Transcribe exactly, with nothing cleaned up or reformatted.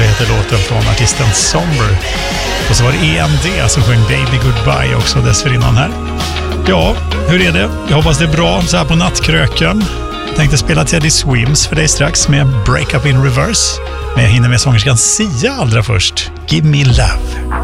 så heter låten från artisten Somber. Och så var det E M D som sjöng Baby Goodbye också dessförinnan här. Ja, hur är det? Jag hoppas det är bra så här på nattkröken. Jag tänkte spela Teddy Swims för dig strax med Break Up in Reverse. Men jag hinner med sångerskan Sia allra först. Give Me Love.